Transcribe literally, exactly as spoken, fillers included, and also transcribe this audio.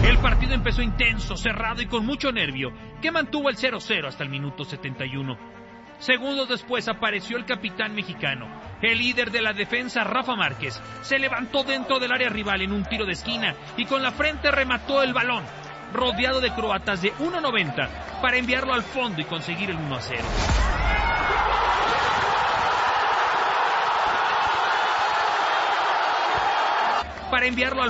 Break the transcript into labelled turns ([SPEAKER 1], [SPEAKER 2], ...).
[SPEAKER 1] El partido empezó intenso, cerrado y con mucho nervio, que mantuvo el cero cero hasta el minuto setenta y uno. Segundos después apareció el capitán mexicano. El líder de la defensa, Rafa Márquez, se levantó dentro del área rival en un tiro de esquina y con la frente remató el balón, rodeado de croatas de uno noventa, para enviarlo al fondo y conseguir el uno a cero. Para enviarlo al